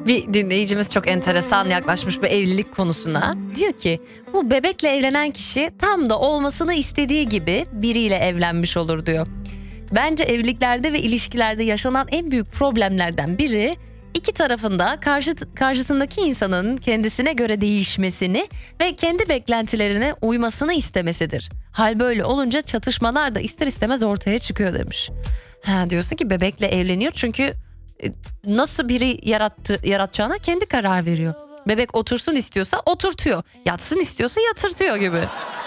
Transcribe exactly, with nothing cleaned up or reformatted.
Bir dinleyicimiz çok enteresan yaklaşmış bu evlilik konusuna. Diyor ki bu bebekle evlenen kişi tam da olmasını istediği gibi biriyle evlenmiş olur diyor. Bence evliliklerde ve ilişkilerde yaşanan en büyük problemlerden biri iki tarafında karşı, karşısındaki insanın kendisine göre değişmesini ve kendi beklentilerine uymasını istemesidir. Hal böyle olunca çatışmalar da ister istemez ortaya çıkıyor demiş. Ha, diyorsun ki bebekle evleniyor çünkü e, nasıl biri yarattı, yaratacağına kendi karar veriyor. Bebek otursun istiyorsa oturtuyor, yatsın istiyorsa yatırtıyor gibi.